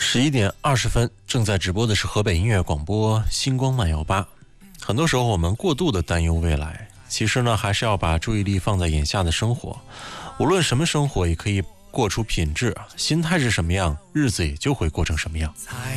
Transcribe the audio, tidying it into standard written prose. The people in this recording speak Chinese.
11:20，正在直播的是河北音乐广播星光慢摇吧。很多时候我们过度的担忧未来，其实呢还是要把注意力放在眼下的生活。无论什么生活也可以过出品质，心态是什么样，日子也就会过成什么样。 才